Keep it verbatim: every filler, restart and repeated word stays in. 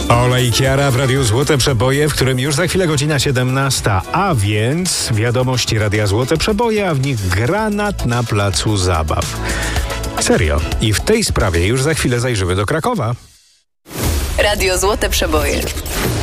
Ola i Kiara w Radiu Złote Przeboje, w którym już za chwilę godzina siedemnasta, a więc wiadomości Radia Złote Przeboje, a w nich granat na placu zabaw. Serio. I w tej sprawie już za chwilę zajrzymy do Krakowa. Radio Złote Przeboje.